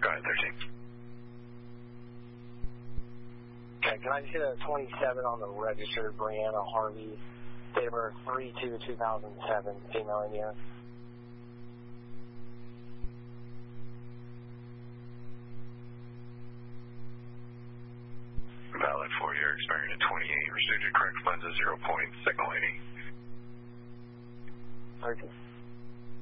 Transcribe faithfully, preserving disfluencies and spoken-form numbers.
Go ahead, thirteen. Okay, can I just get a twenty-seven on the registered Brianna Harvey, date of birth three two two thousand seven, female Indian? Valid for you, expiring at twenty-eight. Restricted correct funds at zero point, second lady. thirteen.